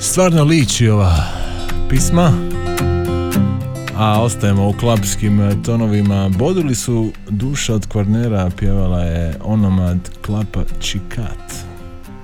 stvarno liči ova pisma, a ostajemo u klapskim tonovima. Boduli su Duša od Kvarnera, pjevala je onomad Klapa Čikat.